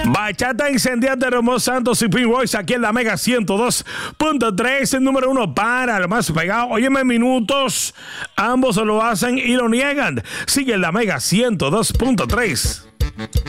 Bachata incendiante, Romeo Santos y Pink Royce aquí en la Mega 102.3, el número 1 para el más pegado. Óyeme, minutos, ambos lo hacen y lo niegan. Sigue en la Mega 102.3.